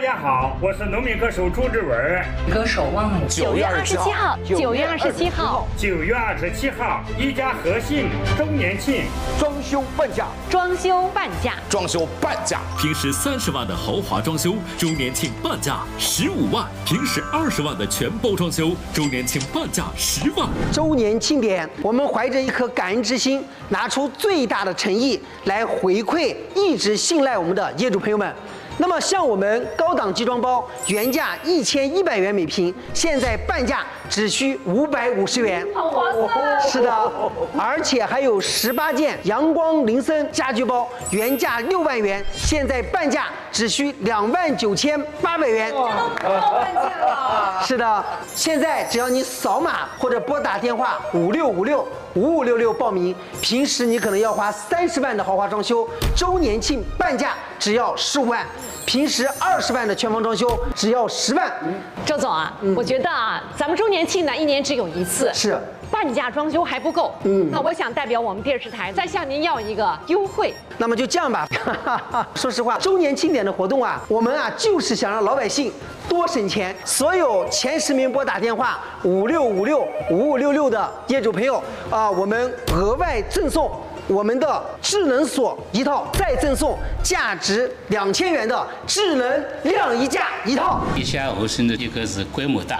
家好，我是农民歌手朱志文。 歌手汪某。 9月27号，9月27号 ，9月27号，一家和信周年庆， 装修半价， 装修半价， 装修半价。 平时30万的豪华装修，周年庆半价15万；平时20万的全包装修，周年庆半价10万。 周年庆典，我们怀着一颗感恩之心，拿出最大的诚意来回馈一直信赖我们的业主朋友们。那么，像我们高档集装包，原价1100元每平，现在半价只需550元， 好划算！ 是的，而且还有18件阳光林森家居包，原价6万元，现在半价只需29800元。 这都不到半价了。 是的，现在只要你扫码或者拨打电话56565566报名，平时你可能要花30万的豪华装修，周年庆半价只要15万。平时20万的全房装修只要10万。 周总啊，我觉得啊，咱们周年庆呢1年只有一次， 是半价装修还不够。那我想代表我们电视台再向您要一个优惠。 那么就这样吧，说实话，周年庆典的活动啊，我们啊就是想让老百姓多省钱。所有前10名拨打电话56565566的业主朋友啊，我们额外赠送我们的智能锁一套，再赠送价值2000元的智能晾衣架一套。 地下合成的一个是规模大，